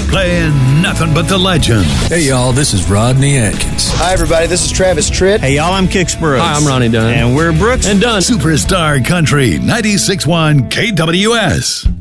playing nothing but the legends. Hey, y'all, this is Rodney Atkins. Hi, everybody, this is Travis Tritt. Hey, y'all, I'm Kix Brooks. Hi, I'm Ronnie Dunn. And we're Brooks and Dunn. Superstar Country 96.1 KWS.